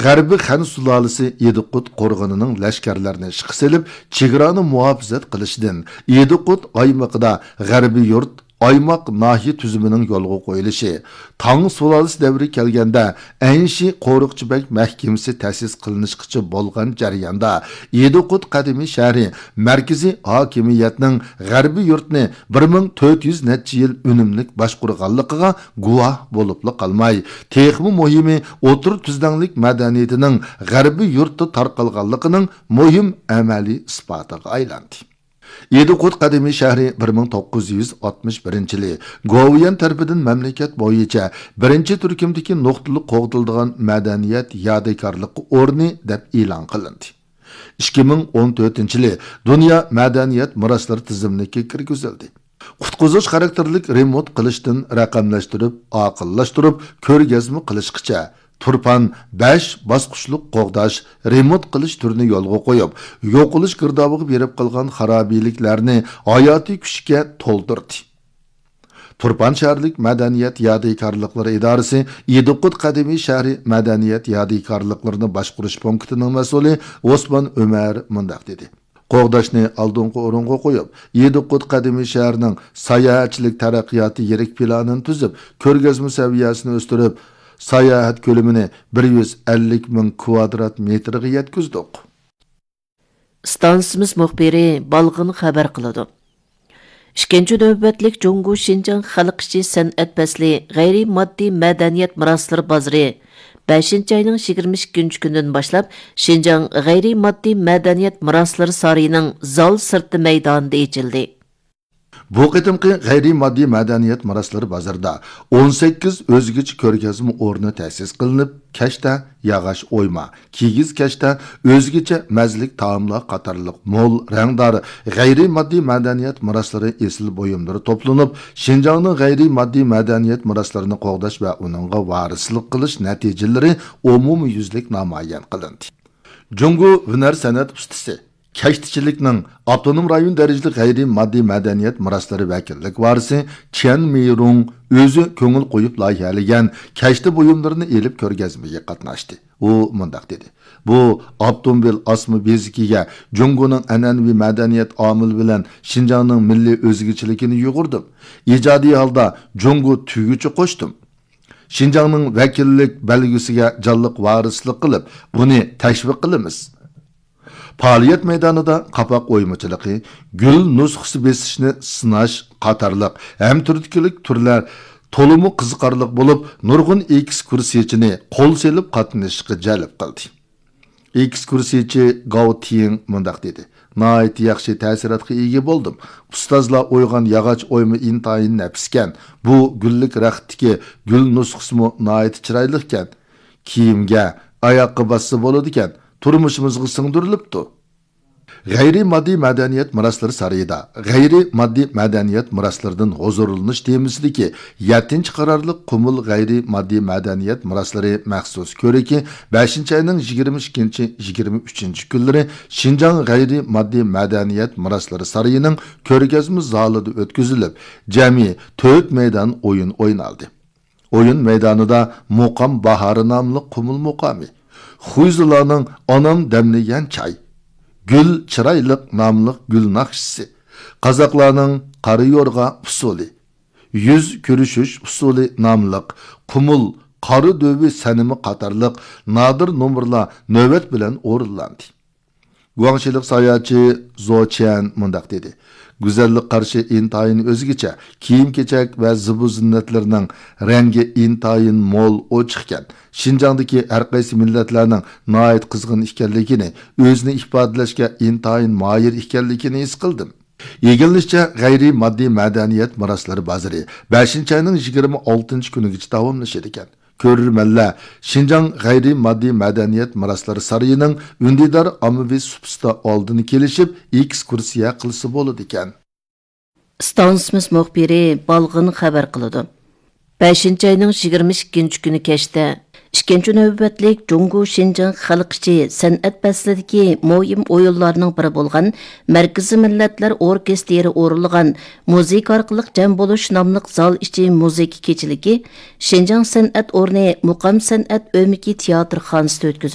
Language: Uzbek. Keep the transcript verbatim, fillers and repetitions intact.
G'arbiy Xan sulolasi Ediqut qo'rg'onining lashkarlarini ishqa selib, chegarani muhofazat qilishidan Ediqut aymog'ida g'arbiy yurt Aymaq nahiye tüzümünün yolga qo'yilishi, Tang sulolasi davri kelganda Anshi qo'riqchibek mahkamasi ta'sis qilinishqicha bo'lgan jarayonda Ediqut qadimiy shahri markaziy hokimiyatning g'arbiy yurtni bir ming to'rt yuz necha yil unumlik boshqurganligiga guvoh bo'lib qolmay, texmi muhimi o'tir tuzdanlik madaniyatining g'arbiy yurtda tarqalganligining muhim amaliy isbotiga aylandi. Ediqut qadimiy shahri bir ming to'qqiz yuz oltmish birinchi yili Goviyan tarafidan mamlakat bo'yicha birinchi turkumdagi nuqtali qo'g'dildigan madaniyat yodikorligi o'rni deb e'lon qilindi. ikki ming o'n to'rtinchi yili dunyo madaniyat meroslari tizimiga kirgizildi. Qutqizish xarakterlik remont qilishdan raqamlashtirib, aqllashtirib, ko'rgazma qilishgacha Turpan besh bosqichlik qo'g'dash, remont qilish turini yo'lga qo'yib, yo'qolish girdobig'i berib qolgan xarobiyliklarni hayotiy kuchga to'ldirdi. Turpan shaharlik madaniyat yodikorliklari idorasi Ediqut qadimiy shahri madaniyat yodikorliklarini boshqarish punktining mas'uli Osmon Umar mundaq dedi. Qo'g'dashni oldingi o'ringa qo'yib, Ediqut qadimiy shahrining sayohatchilik taraqqiyoti yirik planini tuzib, ko'rgazma saviyasini o'stirib, sayohat ko'limini bir yuz ellik ming kvadrat metrga yetkazdik. Stansimiz muxbiri Balg'in xabar qiladi. ikkinchi navbatlik Jungu Xinjiang xalq ichi san'at fasli g'ayriy moddiy madaniyat meroslari bozori beshinchi oyning yigirma ikkinchi kunidan boshlab Xinjiang g'ayriy moddiy madaniyat meroslari sariyining zal sirti maydonida ochildi. Bu qitimqi g'ayriy moddiy madaniyat meroslari bozorida o'n sakkiz o'zgacha ko'rgazma o'rni ta'sis qilinib, kashta yog'och o'yma, kigiz kashta o'zgacha mazlik taomlar qatorliq mo'l rangdor g'ayriy moddiy madaniyat meroslari esil buyumlari to'planib, Xinjiangning g'ayriy moddiy madaniyat meroslarini qo'g'dash va uningga varislik qilish natijalari umumyuzlik namoyon qilindi. Jungu hunar san'at ustasi Kashtichilikning avtonom rayon darajali g'ayriy moddiy madaniyat meroslari vakillik varisi Chen Mirong o'zi ko'ngil qo'yib loyihalagan kashti buyumlarini elib ko'rgazmaga qatnashdi. U mundaq dedi: "Bu avtomobil osmi bezikiga Jungoning an'anaviy madaniyat omili bilan Xinjiangning milliy o'zgachiligini yuqurdim. Ijodiy holda Jungo tuguchi qo'shdim. Xinjiangning vakillik belgisiga jonliq varislik qilib, buni tashviq qilamiz." Faaliyat maydonida qapoq o'ymachilig'i, gul nusxasi besishni sinash qatorliq ham turkilik turlar to'limu qiziqarli bo'lib, nurg'un ekskursiyachining qo'l selib qatnashishga jalb qildi. Ekskursiyachi Gao Ting mundaq dedi: "Nihoyat yaxshi ta'sirotga ega bo'ldim. Ustozlar o'ygan yog'och o'yma intayin nafiskan. Bu gullik raxtdagi gul nusxasi mo nihoyat chiroyli ekan. Kiyimga, oyoqqa bassa bo'ladi ekan. Turmushimizga singdirilibdi." G'ayriy moddiy madaniyat meroslari sarayida g'ayriy moddiy madaniyat meroslaridan huzurlanish temasidagi yettinchi qarorliq Qumul g'ayriy moddiy madaniyat meroslari maxsus ko'riki beshinchi oyning yigirma ikkinchi yigirma uchinchi kunlari Xinjiang g'ayriy moddiy madaniyat meroslari sarayining ko'rgazma zalida o'tkazilib, jami to'rt maydon o'yin o'ynaldi. O'yin maydonida Muqam Bahari nomli Qumul muqami, Xuyzularning onam damlagan choy, Gül chiroyliq nomli gul naqshisi, qozoqlarning qari yo'rg'a usuli, yuz ko'rishish usuli nomli Qumul qari do'bi sanimi qatorliq nodir nomerlar navbat bilan o'rinlandi. Guangxilik sayohatchi Zochen mundaq dedi: "Go'zallik qarshi intayin o'zgacha, kiyim-kechak va zibu-zinnatlarning rangi intayin mo'l ochiqkan. Xinjiangdagi har qaysi millatlarning nihoyat qizg'in ekanligini, o'zini ifodalashga intayin moyil ekanligini his qildim." Yegilishicha g'ayriy moddiy madaniyat meroslari bozori beshinchi oyning yigirma oltinchi kunigacha davomlashar ekan. Ko'rurmanlar Xinjiang g'ayriy moddiy madaniyat meroslari sarayining undidor ommaviy substa oldini kelishib ekskursiya qilsa bo'ladi ekan. Stansimiz muxbiri Balg'in xabar qiladi. beshinchi oyning yigirma ikkinchi kuni kechda ikkinchi navbatlik Jungu Xinjiang xalq ichi san'at faslidagi muhim o'yinlarning biri bo'lgan Markaziy Millatlar Orkestri o'rinlagan muzika orqali jam bo'lish nomli zal ichi muzika kechiligi Xinjiang san'at o'rni Muqam san'at o'miki teatr xonasida o'tkazildi.